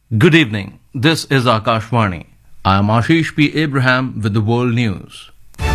Good evening. This is Akashvani. I am Ashish P. Abraham with the World News.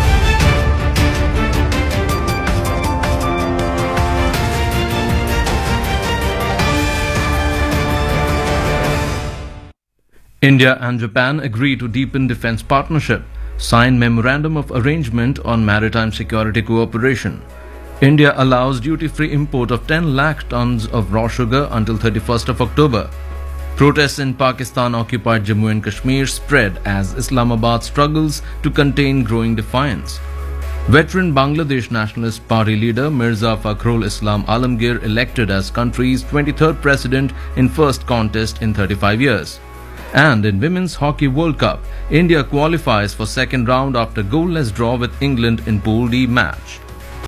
India and Japan agree to deepen defense partnership, sign memorandum of arrangement on maritime security cooperation. India allows duty-free import of 10 lakh tons of raw sugar until 31st of October. Protests in Pakistan-occupied Jammu and Kashmir spread as Islamabad struggles to contain growing defiance. Veteran Bangladesh Nationalist Party leader Mirza Fakhrul Islam Alamgir elected as country's 23rd president in first contest in 35 years. And in Women's Hockey World Cup, India qualifies for second round after goalless draw with England in Pool D match.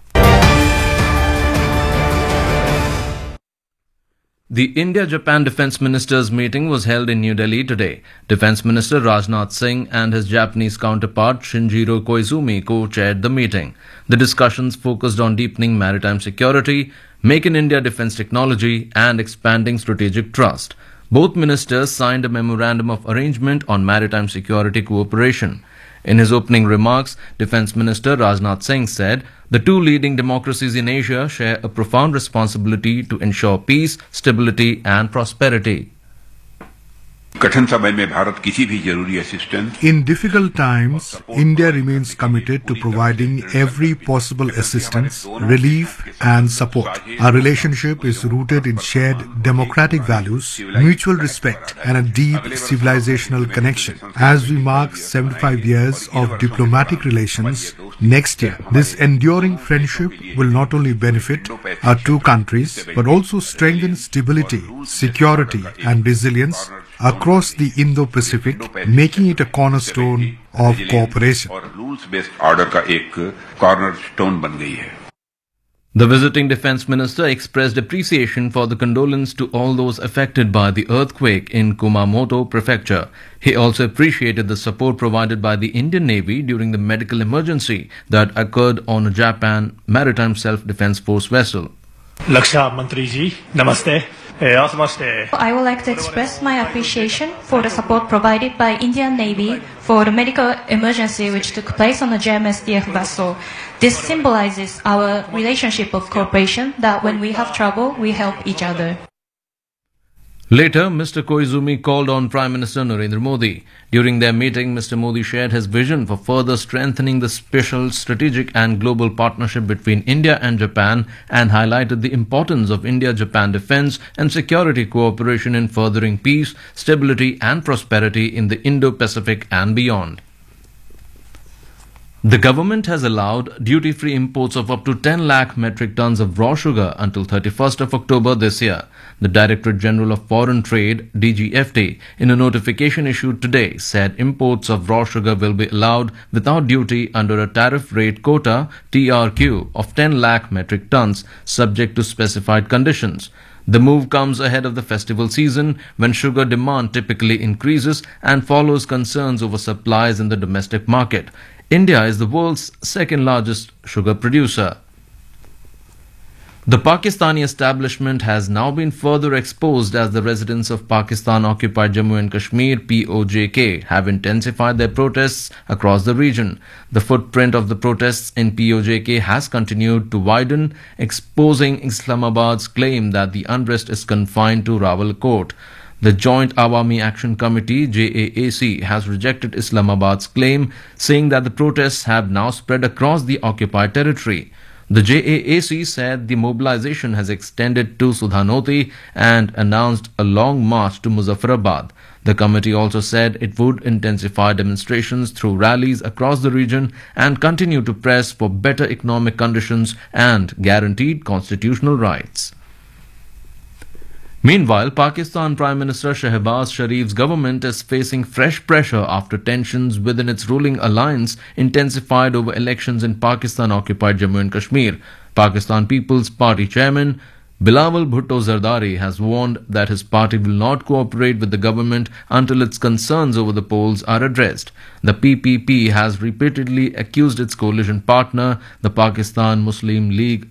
The India-Japan Defence Ministers meeting was held in New Delhi today. Defence Minister Rajnath Singh and his Japanese counterpart Shinjiro Koizumi co-chaired the meeting. The discussions focused on deepening maritime security, Make in India defence technology and expanding strategic trust. Both ministers signed a memorandum of arrangement on maritime security cooperation. In his opening remarks, Defence Minister Rajnath Singh said, "The two leading democracies in Asia share a profound responsibility to ensure peace, stability and prosperity." In difficult times, India remains committed to providing every possible assistance, relief and support. Our relationship is rooted in shared democratic values, mutual respect and a deep civilizational connection. As we mark 75 years of diplomatic relations next year, this enduring friendship will not only benefit our two countries but also strengthen stability, security and resilience across the Indo-Pacific, making it a cornerstone of cooperation. The visiting defence minister expressed appreciation for the condolence to all those affected by the earthquake in Kumamoto Prefecture. He also appreciated the support provided by the Indian Navy during the medical emergency that occurred on a Japan Maritime Self-Defence Force vessel. Laksha Mantri ji, namaste. I would like to express my appreciation for the support provided by Indian Navy for the medical emergency which took place on the JMSDF vessel. This symbolizes our relationship of cooperation, that when we have trouble, we help each other. Later, Mr. Koizumi called on Prime Minister Narendra Modi. During their meeting, Mr. Modi shared his vision for further strengthening the special strategic and global partnership between India and Japan and highlighted the importance of India-Japan defense and security cooperation in furthering peace, stability and prosperity in the Indo-Pacific and beyond. The government has allowed duty-free imports of up to 10 lakh metric tons of raw sugar until 31st of October this year. The Directorate General of Foreign Trade, DGFT, in a notification issued today, said imports of raw sugar will be allowed without duty under a tariff rate quota, TRQ, of 10 lakh metric tons, subject to specified conditions. The move comes ahead of the festival season when sugar demand typically increases and follows concerns over supplies in the domestic market. India is the world's second largest sugar producer. The Pakistani establishment has now been further exposed as the residents of Pakistan-occupied Jammu and Kashmir (POJK) have intensified their protests across the region. The footprint of the protests in POJK has continued to widen, exposing Islamabad's claim that the unrest is confined to Rawalkot. The Joint Awami Action Committee (JAAC) has rejected Islamabad's claim, saying that the protests have now spread across the occupied territory. The JAAC said the mobilization has extended to Sudhanoti and announced a long march to Muzaffarabad. The committee also said it would intensify demonstrations through rallies across the region and continue to press for better economic conditions and guaranteed constitutional rights. Meanwhile, Pakistan Prime Minister Shehbaz Sharif's government is facing fresh pressure after tensions within its ruling alliance intensified over elections in Pakistan-occupied Jammu and Kashmir. Pakistan People's Party chairman Bilawal Bhutto Zardari has warned that his party will not cooperate with the government until its concerns over the polls are addressed. The PPP has repeatedly accused its coalition partner, the Pakistan Muslim League